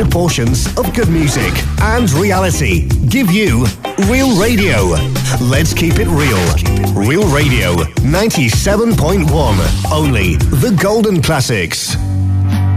high portions of good music and reality. Give you Real Radio. Let's keep it real. Real Radio 97.1. Only the golden classics.